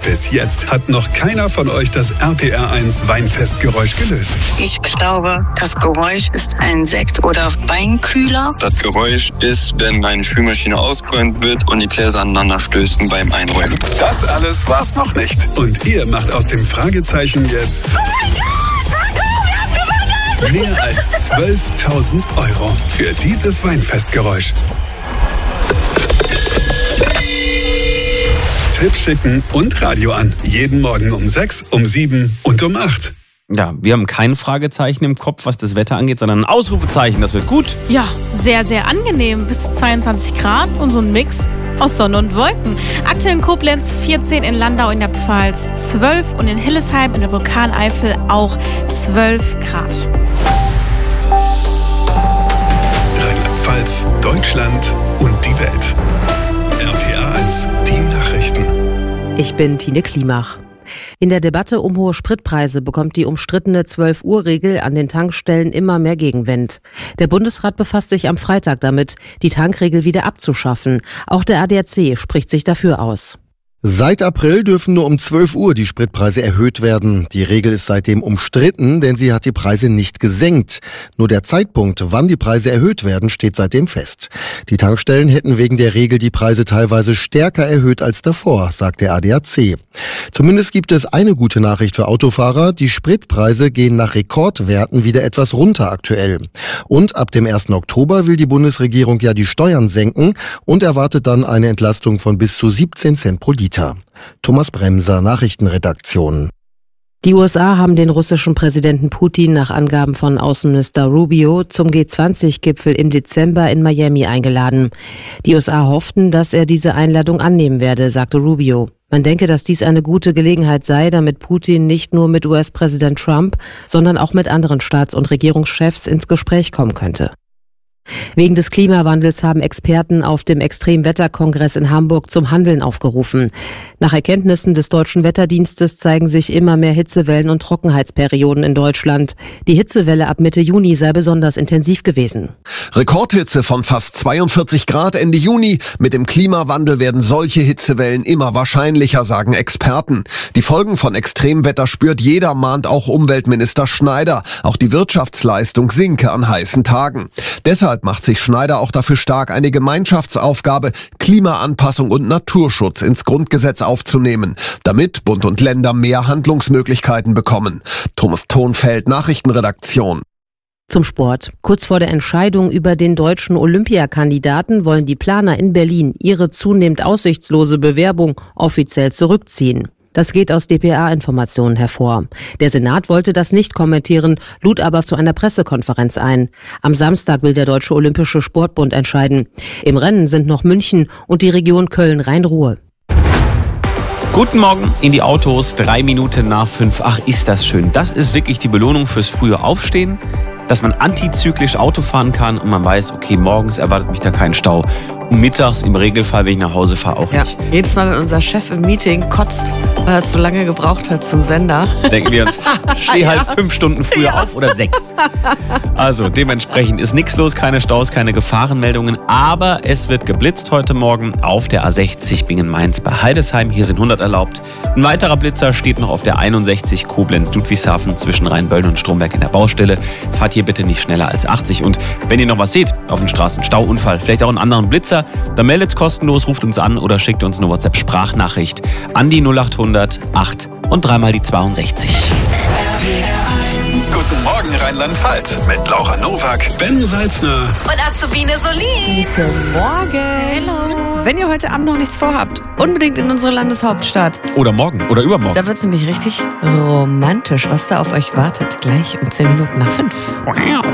Bis jetzt hat noch keiner von euch das RPR1 Weinfestgeräusch gelöst. Ich glaube, das Geräusch ist ein Sekt- oder Weinkühler. Das Geräusch ist, wenn eine Spülmaschine ausgeräumt wird und die Gläser aneinander stößen beim Einräumen. Das alles war's noch nicht. Und ihr macht aus dem Fragezeichen jetzt mehr als 12.000 € für dieses Weinfestgeräusch. Tipps schicken und Radio an. Jeden Morgen um 6, um 7 und um 8. Ja, wir haben kein Fragezeichen im Kopf, was das Wetter angeht, sondern ein Ausrufezeichen. Das wird gut. Ja, sehr, sehr angenehm. Bis 22 Grad und so ein Mix aus Sonne und Wolken. Aktuell in Koblenz 14, in Landau in der Pfalz 12 und in Hillesheim in der Vulkaneifel auch 12 Grad. Rheinland-Pfalz, Deutschland und die Welt. RPR1, die Nachrichten. Ich bin Tine Klimach. In der Debatte um hohe Spritpreise bekommt die umstrittene 12-Uhr-Regel an den Tankstellen immer mehr Gegenwind. Der Bundesrat befasst sich am Freitag damit, die Tankregel wieder abzuschaffen. Auch der ADAC spricht sich dafür aus. Seit April dürfen nur um 12 Uhr die Spritpreise erhöht werden. Die Regel ist seitdem umstritten, denn sie hat die Preise nicht gesenkt. Nur der Zeitpunkt, wann die Preise erhöht werden, steht seitdem fest. Die Tankstellen hätten wegen der Regel die Preise teilweise stärker erhöht als davor, sagt der ADAC. Zumindest gibt es eine gute Nachricht für Autofahrer. Die Spritpreise gehen nach Rekordwerten wieder etwas runter aktuell. Und ab dem 1. Oktober will die Bundesregierung ja die Steuern senken und erwartet dann eine Entlastung von bis zu 17 Cent pro Liter. Thomas Bremser, Nachrichtenredaktion. Die USA haben den russischen Präsidenten Putin nach Angaben von Außenminister Rubio zum G20-Gipfel im Dezember in Miami eingeladen. Die USA hofften, dass er diese Einladung annehmen werde, sagte Rubio. Man denke, dass dies eine gute Gelegenheit sei, damit Putin nicht nur mit US-Präsident Trump, sondern auch mit anderen Staats- und Regierungschefs ins Gespräch kommen könnte. Wegen des Klimawandels haben Experten auf dem Extremwetterkongress in Hamburg zum Handeln aufgerufen. Nach Erkenntnissen des Deutschen Wetterdienstes zeigen sich immer mehr Hitzewellen und Trockenheitsperioden in Deutschland. Die Hitzewelle ab Mitte Juni sei besonders intensiv gewesen. Rekordhitze von fast 42 Grad Ende Juni. Mit dem Klimawandel werden solche Hitzewellen immer wahrscheinlicher, sagen Experten. Die Folgen von Extremwetter spürt jeder, mahnt auch Umweltminister Schneider. Auch die Wirtschaftsleistung sinke an heißen Tagen. Deshalb macht sich Schneider auch dafür stark, eine Gemeinschaftsaufgabe, Klimaanpassung und Naturschutz ins Grundgesetz aufzunehmen, damit Bund und Länder mehr Handlungsmöglichkeiten bekommen. Thomas Thonfeld, Nachrichtenredaktion. Zum Sport. Kurz vor der Entscheidung über den deutschen Olympiakandidaten wollen die Planer in Berlin ihre zunehmend aussichtslose Bewerbung offiziell zurückziehen. Das geht aus dpa-Informationen hervor. Der Senat wollte das nicht kommentieren, lud aber zu einer Pressekonferenz ein. Am Samstag will der Deutsche Olympische Sportbund entscheiden. Im Rennen sind noch München und die Region Köln-Rhein-Ruhr. Guten Morgen in die Autos, 3 Minuten nach 5. Ach, ist das schön. Das ist wirklich die Belohnung fürs frühe Aufstehen, dass man antizyklisch Auto fahren kann und man weiß, okay, morgens erwartet mich da kein Stau. Und mittags im Regelfall, wenn ich nach Hause fahre, auch nicht. Jedes Mal, wenn unser Chef im Meeting kotzt, weil er zu lange gebraucht hat zum Sender. Denken wir uns, steh halt 5 Stunden früher auf oder 6. Also dementsprechend ist nichts los, keine Staus, keine Gefahrenmeldungen. Aber es wird geblitzt heute Morgen auf der A60 Bingen-Mainz bei Heidesheim. Hier sind 100 erlaubt. Ein weiterer Blitzer steht noch auf der 61 Koblenz-Ludwigshafen zwischen Rheinböllen und Stromberg in der Baustelle. Fahrt hier bitte nicht schneller als 80. Und wenn ihr noch was seht auf den Straßen, Stauunfall, vielleicht auch einen anderen Blitzer, dann meldet kostenlos, ruft uns an oder schickt uns eine WhatsApp-Sprachnachricht an die 0800 8 und 3 mal die 62. Guten Morgen Rheinland-Pfalz mit Laura Nowak, Ben Salzner Und Azubine Solin. Guten Morgen. Hallo. Wenn ihr heute Abend noch nichts vorhabt, unbedingt in unsere Landeshauptstadt. Oder morgen oder übermorgen. Da wird es nämlich richtig romantisch, was da auf euch wartet. Gleich um 10 Minuten nach 5. Wow.